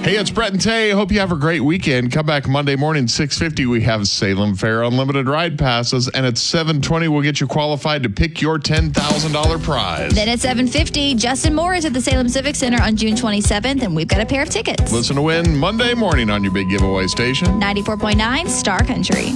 Hey, it's Brett and Tay. Hope you have a great weekend. Come back Monday morning, 6:50. We have Salem Fair Unlimited Ride Passes. And at 7:20, we'll get you qualified to pick your $10,000 prize. Then at 7:50, Justin Moore is at the Salem Civic Center on June 27th, and we've got a pair of tickets. Listen to win Monday morning on your big giveaway station. 94.9 Star Country.